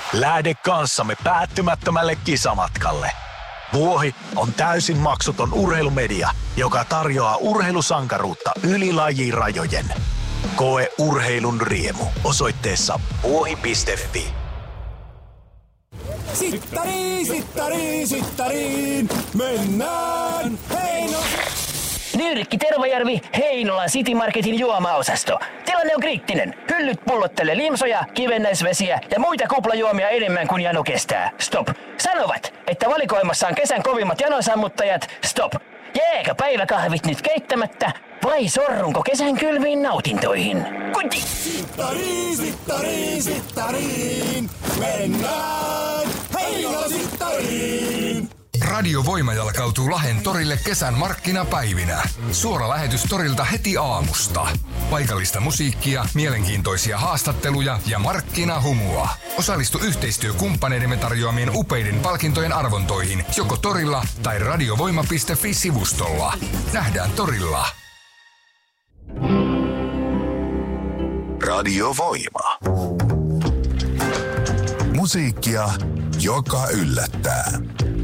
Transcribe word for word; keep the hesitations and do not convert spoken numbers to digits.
Lähde kanssamme päättymättömälle kisamatkalle. Vuohi on täysin maksuton urheilumedia, joka tarjoaa urheilusankaruutta yli lajirajojen. Koe urheilun riemu osoitteessa vuohi piste fi. Sittariin, sittariin, sittariin, mennään Heino. Nyrkki Tervajärvi, Heinolan City Marketin juomaosasto. Tilanne on kriittinen. Hyllyt pullottelee limsoja, kivennäisvesiä ja muita kuplajuomia enemmän kuin jano kestää. Stop. Sanovat, että valikoimassa on kesän kovimmat janosammuttajat. Stop. Jääkö päiväkahvit nyt keittämättä vai sorrunko kesän kylmiin nautintoihin? Kuti! Sittariin, sittariin, sittariin, mennään Heinolan sittariin. Radio Voima jalkautuu Lahden torille kesän markkinapäivinä. Suora lähetys torilta heti aamusta. Paikallista musiikkia, mielenkiintoisia haastatteluja ja markkinahumua. Osallistu yhteistyökumppaneidemme tarjoamien upeiden palkintojen arvontoihin joko torilla tai radiovoima piste fi-sivustolla. Nähdään torilla. Radio Voima. Musiikkia, joka yllättää.